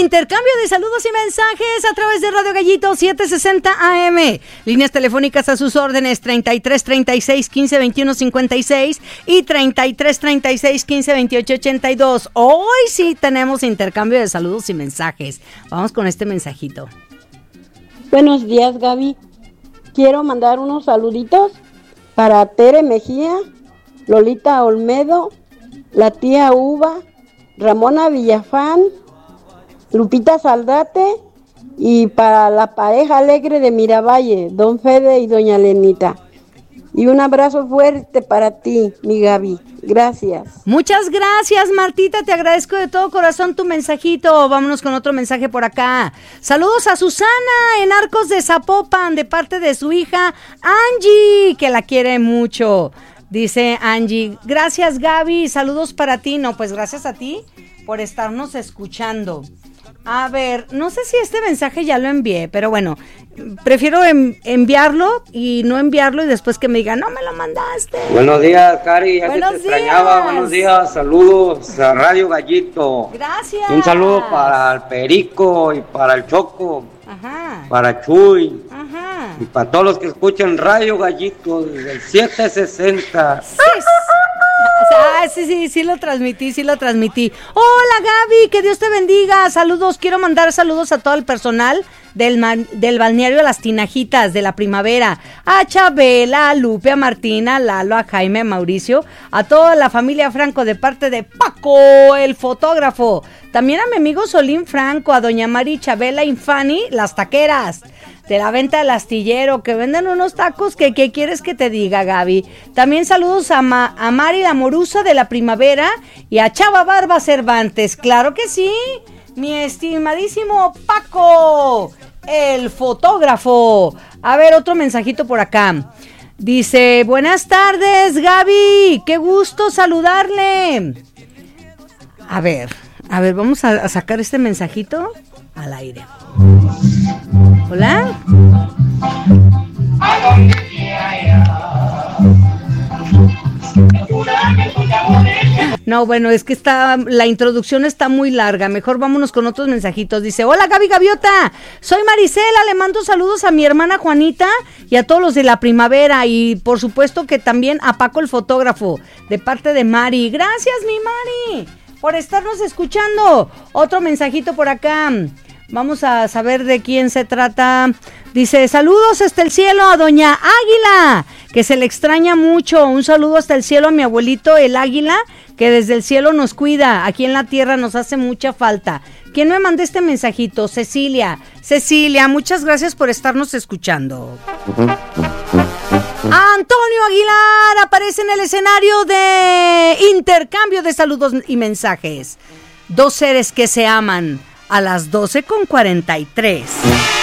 Intercambio de saludos y mensajes a través de Radio Gallito 760 AM. Líneas telefónicas a sus órdenes 33 36 15 21 56 y 33 36 15 28 82. Hoy sí tenemos intercambio de saludos y mensajes. Vamos con este mensajito. Buenos días, Gaby. Quiero mandar unos saluditos para Tere Mejía, Lolita Olmedo, la tía Uva, Ramona Villafán, Lupita Saldate y para la pareja alegre de Miravalle, don Fede y doña Lenita. Y un abrazo fuerte para ti, mi Gaby. Gracias. Muchas gracias, Martita. Te agradezco de todo corazón tu mensajito. Vámonos con otro mensaje por acá. Saludos a Susana en Arcos de Zapopan de parte de su hija Angie, que la quiere mucho. Dice Angie, gracias Gaby, saludos para ti. No, pues gracias a ti por estarnos escuchando. A ver, no sé si este mensaje ya lo envié, pero bueno, prefiero enviarlo y no enviarlo y después que me digan, no me lo mandaste. Buenos días, Cari, ya Buenos que te extrañaba. Buenos días, saludos a Radio Gallito. Gracias. Un saludo para el Perico y para el Choco. Ajá. Para Chuy. Ajá. Y para todos los que escuchan Radio Gallito desde el 760. Sí lo transmití. Hola Gaby, que Dios te bendiga. Saludos, quiero mandar saludos a todo el personal del balneario de las Tinajitas de la Primavera, a Chabela, a Lupe, a Martina, a Lalo, a Jaime, a Mauricio, a toda la familia Franco de parte de Paco, el fotógrafo, también a mi amigo Solín Franco, a doña Mari, Chabela y Fanny, las taqueras de la venta del astillero, que venden unos tacos que ¿qué quieres que te diga, Gaby? También saludos a Mari la Morusa de la Primavera y a Chava Barba Cervantes, claro que sí, mi estimadísimo Paco, el fotógrafo. A ver, otro mensajito por acá. Dice, buenas tardes, Gaby, qué gusto saludarle. A ver, vamos a sacar este mensajito al aire. Hola. No, bueno, es que la introducción está muy larga, mejor vámonos con otros mensajitos. Dice, hola Gaby Gaviota, soy Marisela, le mando saludos a mi hermana Juanita y a todos los de la Primavera y por supuesto que también a Paco el fotógrafo, de parte de Mari. Gracias mi Mari, por estarnos escuchando. Otro mensajito por acá. Vamos a saber de quién se trata. Dice, saludos hasta el cielo a doña Águila, que se le extraña mucho. Un saludo hasta el cielo a mi abuelito, el Águila, que desde el cielo nos cuida. Aquí en la tierra nos hace mucha falta. ¿Quién me mandó este mensajito? Cecilia, muchas gracias por estarnos escuchando. Antonio Aguilar aparece en el escenario de intercambio de saludos y mensajes. Dos seres que se aman. A las 12:43.